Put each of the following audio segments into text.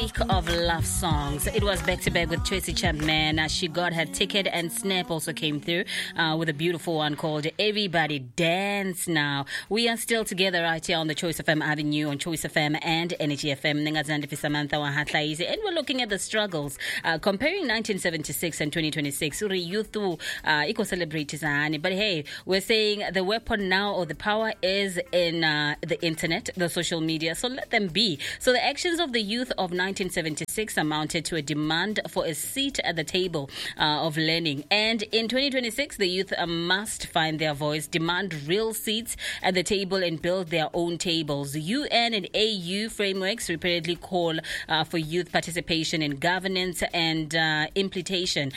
week of love songs. It was back to back with Tracy Chapman. She got her ticket, and Snap also came through with a beautiful one called Everybody Dance Now. We are still together right here on the Choice FM Avenue on Choice FM and Energy FM. Ngazandi Samantha Wahatlaize, and we're looking at the struggles comparing 1976 and 2026. Youth eco celebrities, but hey, we're saying the weapon now or the power is in the internet, the social media. So let them be. So the actions of the youth of 1976 amounted to a demand for a seat at the table of learning. And in 2026, the youth must find their voice, demand real seats at the table, and build their own tables. UN and AU frameworks repeatedly call for youth participation in governance, and implementation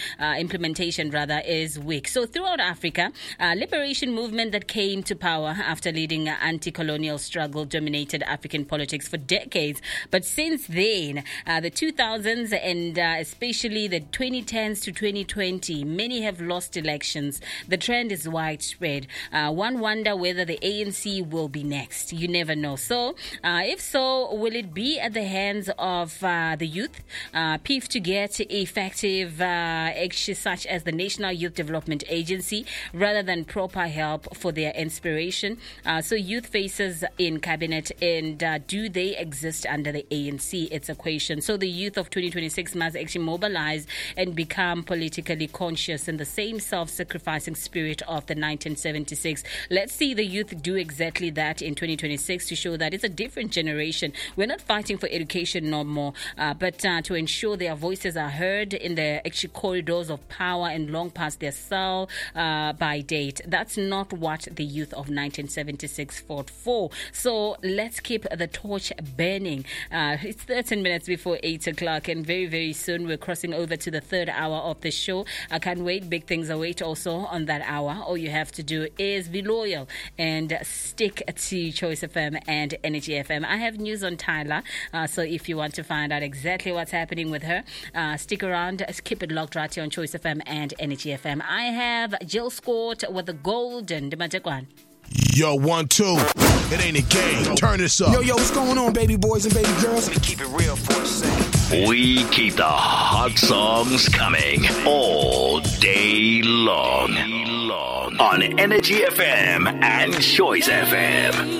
is weak. So throughout Africa, liberation movement that came to power after leading anti-colonial struggle dominated African politics for decades. But since then, the 2000s and especially the 2010s to 2020, many have lost elections. The trend is widespread. One wonder whether the ANC will be next. You never know. So, if so, will it be at the hands of the youth? PIF to get effective action such as the National Youth Development Agency rather than proper help for their inspiration. So youth faces in cabinet, and do they exist under the ANC? It's a question. So the youth of 2026 must actually mobilize and become politically conscious in the same self-sacrificing spirit of the 1976. Let's see the youth do exactly that in 2026 to show that it's a different generation. We're not fighting for education no more, but to ensure their voices are heard in the actual corridors of power and long past their by date. That's not what the youth of 1976 fought for. So let's keep the torch burning. It's 13 minutes before 8 o'clock, and very, very soon we're crossing over to the third hour of the show. I can't wait. Big things await also on that hour. All you have to do is be loyal and stick to Choice FM and Energy FM. I have news on Tyla, so if you want to find out exactly what's happening with her, stick around. Keep it locked right here on Choice FM and Energy FM. I have Jill Scott with the Golden Dimatekwan. Yo, 1, 2. It ain't a game. Turn this up. Yo, what's going on, baby boys and baby girls? We keep it real for a second. We keep the hot songs coming all day long on Energy FM and Choice FM.